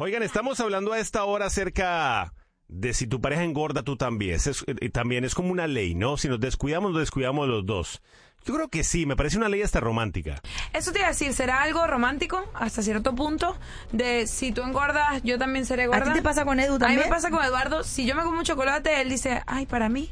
Oigan, estamos hablando a esta hora acerca de si tu pareja engorda, tú también. También es como una ley, ¿no? Si nos descuidamos los dos. Yo creo que sí, me parece una ley hasta romántica. Eso te iba a decir, ¿será algo romántico hasta cierto punto? De si tú engordas, yo también seré gorda. ¿A ti te pasa con Edu también? A mí me pasa con Eduardo. Si yo me como un chocolate, él dice, ay, para mí.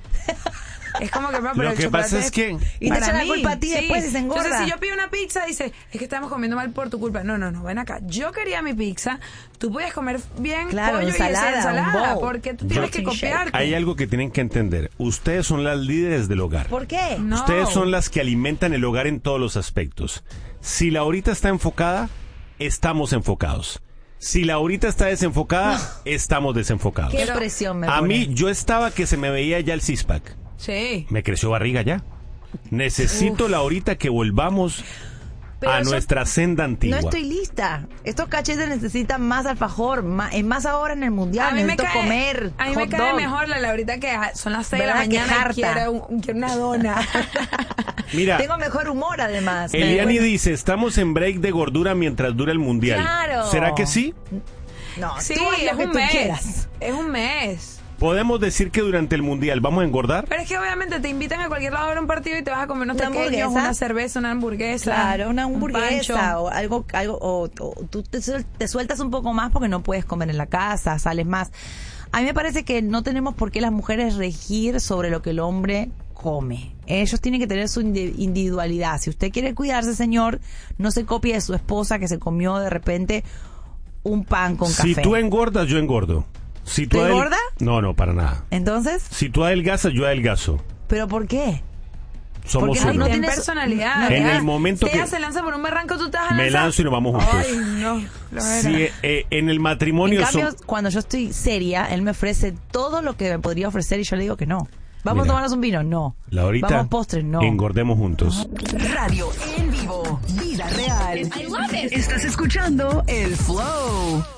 Es como que pero lo el que pasa es que... Y te echan la culpa a ti después y se engorda. Entonces, si yo pido una pizza, dice, es que estamos comiendo mal por tu culpa. No, ven acá. Yo quería mi pizza. Tú puedes comer bien pollo ensalada, y esa ensalada. Porque tú tienes que copiarte. Hay algo que tienen que entender. Ustedes son las líderes del hogar. ¿Por qué? No. Ustedes son las que alimentan el hogar en todos los aspectos. Si Laurita está enfocada, estamos enfocados. Si Laurita está desenfocada, estamos desenfocados. Qué presión me A pone. mí, yo estaba que se me veía ya el six-pack. Sí. Me creció barriga ya. Necesito, Laurita, que volvamos a nuestra senda antigua. No estoy lista. Estos cachetes necesitan más alfajor, más ahora en el mundial. Necesito comer. A mí me cae mejor la Laurita que son las 6 de la mañana y quiero una dona. Mira, tengo mejor humor además. Eliani dice, estamos en break de gordura mientras dura el mundial. Claro. ¿Será que sí? No, sí, tú haz lo es que un tú mes. quieras. Es un mes. ¿Podemos decir que durante el mundial vamos a engordar? Pero es que obviamente te invitan a cualquier lado a ver un partido y te vas a comer unos pequeños, una cerveza, una hamburguesa. Claro, una hamburguesa o algo o tú te sueltas un poco más porque no puedes comer en la casa, sales más. A mí me parece que no tenemos por qué las mujeres regir sobre lo que el hombre come. Ellos tienen que tener su individualidad. Si usted quiere cuidarse, señor, no se copie de su esposa que se comió de repente un pan con café. Si tú engordas, yo engordo. Si tú engorda? No, para nada. Entonces, si tú adelgazas, yo adelgazo. ¿pero por qué? Somos porque uno. No tienes personalidad. En el momento si ella que se lanza por un barranco, tú te vas a me lanzar. lanzo y nos vamos juntos. Ay, no. Si en el matrimonio en cambio, cuando yo estoy seria, él me ofrece todo lo que me podría ofrecer y yo le digo que no. ¿Vamos a tomarnos un vino? No. Laurita, ¿vamos postres? No. Engordemos juntos. Radio en vivo, vida real. I love it. Estás escuchando El Flow.